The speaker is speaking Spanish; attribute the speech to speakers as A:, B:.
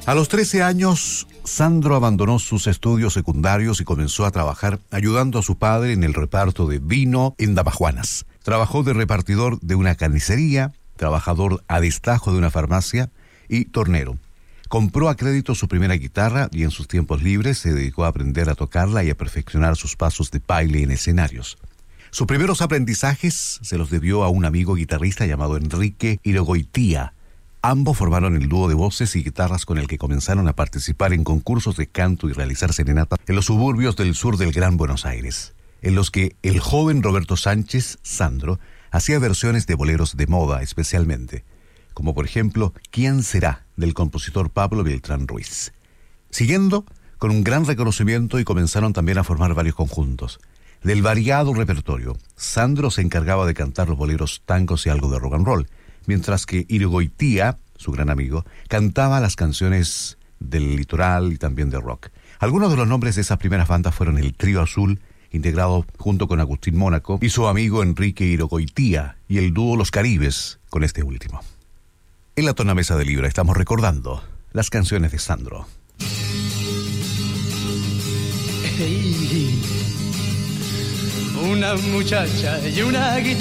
A: A los 13 años, Sandro abandonó sus estudios secundarios y comenzó a trabajar ayudando a su padre en el reparto de vino en Damajuanas. Trabajó de repartidor de una carnicería, trabajador a destajo de una farmacia y tornero. Compró a crédito su primera guitarra y en sus tiempos libres se dedicó a aprender a tocarla y a perfeccionar sus pasos de baile en escenarios. Sus primeros aprendizajes se los debió a un amigo guitarrista llamado Enrique Irigoitía. Ambos formaron el dúo de voces y guitarras con el que comenzaron a participar en concursos de canto y realizar serenatas en los suburbios del sur del Gran Buenos Aires, en los que el joven Roberto Sánchez, Sandro, hacía versiones de boleros de moda especialmente, como por ejemplo ¿Quién será?, del compositor Pablo Beltrán Ruiz. Siguiendo con un gran reconocimiento y comenzaron también a formar varios conjuntos. Del variado repertorio, Sandro se encargaba de cantar los boleros, tangos y algo de rock and roll, mientras que Irigoitía, su gran amigo, cantaba las canciones del litoral y también de rock. Algunos de los nombres de esas primeras bandas fueron el Trío Azul, integrado junto con Agustín Mónaco, y su amigo Enrique Irigoitía, y el dúo Los Caribes, con este último. En la tornamesa de Libra estamos recordando las canciones de Sandro.
B: Una muchacha y una guitarra.